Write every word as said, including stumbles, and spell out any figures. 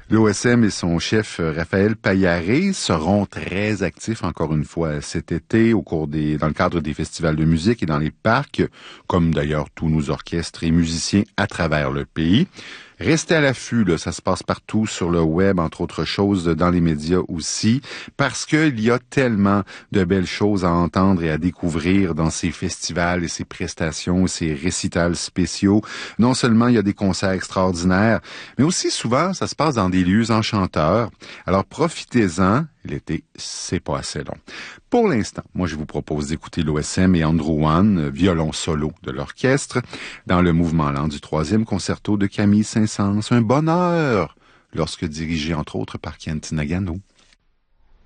L'O S M et son chef Raphaël Paillaré seront très actifs encore une fois cet été au cours des, dans le cadre des festivals de musique et dans les parcs, comme d'ailleurs tous nos orchestres et musiciens à travers le pays. Restez à l'affût, là, ça se passe partout sur le web, entre autres choses, dans les médias aussi, parce qu'il y a tellement de belles choses à entendre et à découvrir dans ces festivals et ces prestations, ces récitals spéciaux. Non seulement il y a des concerts extraordinaires, mais aussi souvent, ça se passe dans des lieux enchanteurs. Alors profitez-en. L'été, c'est pas assez long. Pour l'instant, moi, je vous propose d'écouter l'O S M et Andrew Wan, violon solo de l'orchestre, dans le mouvement lent du troisième concerto de Camille Saint-Saëns. Un bonheur, lorsque dirigé entre autres par Kent Nagano.